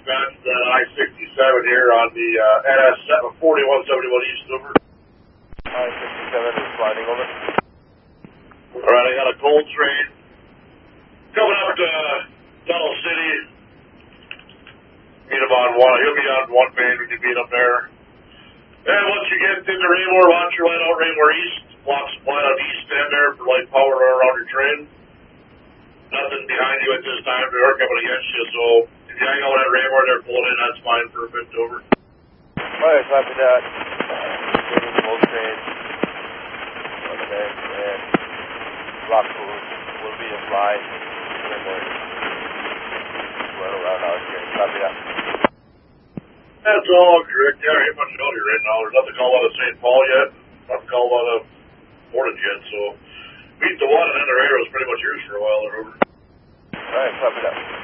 dispatch that I-67 here on the NS 4171 East, over. I-67 is sliding over. Alright, I got a gold train coming up to Tunnel City. Meet him on one. He'll be on one main. We can meet him there. And once you get into Raymore, launch your light out Raymore East. Block supply on East End there for light power around your train. Nothing behind you at this time. They are coming against you, so if you hang out at Raymore, they're pulling in, that's fine for a bit, over. Alright, copy that. Waiting the gold train. Okay, and block will be a fly. Raymore East. Right around out here. Copy that. That's all correct. Yeah, ain't much out here right now. There's nothing called out of St. Paul yet. Nothing called out of Portage yet, so meet the one and then their arrows pretty much yours for a while. They're over. Alright, copy that.